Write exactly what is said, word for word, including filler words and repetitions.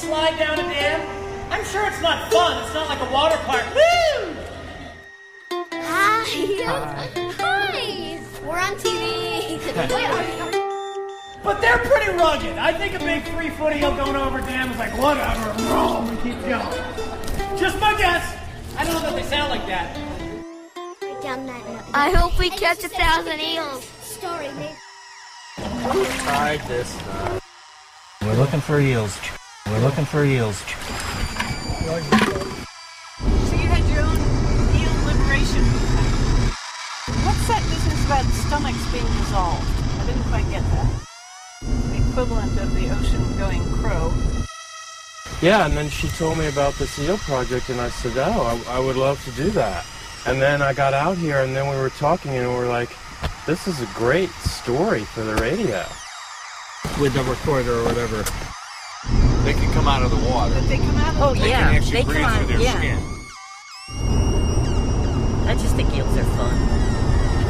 slide down a dam? I'm sure it's not fun. It's not like a water park. Woo! Hi. Hi. Hi. We're on T V. But they're pretty rugged. I think a big three-foot eel going over a dam is like, whatever, roll and keep going. Just my guess. I don't know that they sound like that. I hope we catch a thousand eels. Story, maybe. We tried this time. We're looking for eels. We're looking for eels. So you had your own eel liberation movement. What's that business about stomachs being dissolved? I didn't quite get that. The equivalent of the ocean-going crow. Yeah, and then she told me about this eel project, and I said, oh, I, I would love to do that. And then I got out here, and then we were talking, and we were like, this is a great story for the radio. With the recorder or whatever. They can come out of the water. But they come out of Oh, the They yeah. can actually They breathe come out, through their yeah. skin. I just think eels are fun.